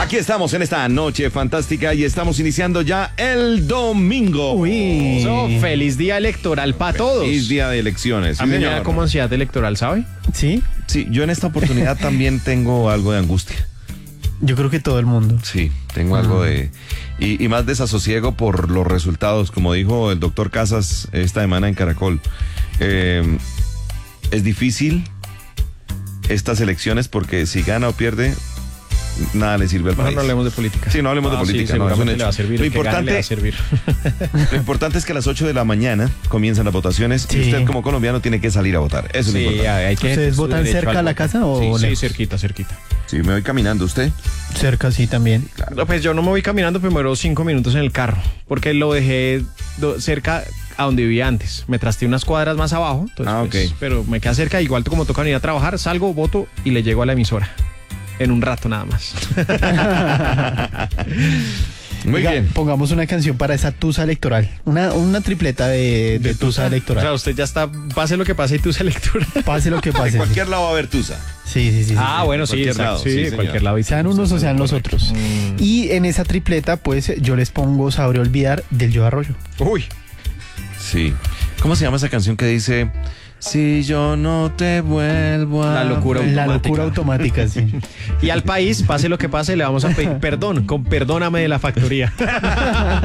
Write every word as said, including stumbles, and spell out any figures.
Aquí estamos en esta noche fantástica y estamos iniciando ya el domingo. Uy. Eso, feliz día electoral para todos. Feliz día de elecciones. A Sí, mí me señor. da como ansiedad electoral, ¿sabe? ¿Sí? Sí, yo en esta oportunidad también tengo algo de angustia. Yo creo que todo el mundo. Sí, tengo algo de... Y, y más desasosiego por los resultados, como dijo el doctor Casas esta semana en Caracol. Eh, es difícil estas elecciones porque si gana o pierde, nada le sirve al Mejor país. no hablemos de política. Sí, no hablemos de Ah, política, sí, no, es un seguramente hecho. le va a servir. Lo el que gane le va a servir. Lo importante es que a las ocho de la mañana comienzan las votaciones Sí. y usted como colombiano tiene que salir a votar. Eso es lo Sí, importante. hay que ¿Ustedes su votan derecho cerca al a la voto. casa o Sí, sí, lejos? cerquita, cerquita. Sí, me voy caminando. ¿Usted? Cerca, sí, también. No, pues yo no me voy caminando, primero cinco minutos en el carro, porque lo dejé do- cerca a donde vivía antes. Me trasteé unas cuadras más abajo, entonces, Ah, pues, ok. pero me queda cerca, igual como toca venir a trabajar, salgo, voto y le llego a la emisora. En un rato nada más. Muy Oiga, bien. Pongamos una canción para esa tusa electoral. Una, una tripleta de, de tusa O sea, electoral. usted ya está, pase lo que pase y tú se lectura. Pase lo que En pase. Sí, cualquier lado va a haber tusa. sí, sí. sí, Ah, sí. bueno, sí, cualquier exacto, lado, sí, sí, de señor. cualquier lado. y Sean unos o sean los otros. Mm. Y en esa tripleta, pues, yo les pongo Sabré Olvidar del Yo Arroyo. Uy, Sí. ¿Cómo se llama esa canción que dice... Si yo no te vuelvo a... La locura La automática. locura automática, sí. y al país, pase lo que pase, le vamos a pedir perdón, con perdóname de la factoría.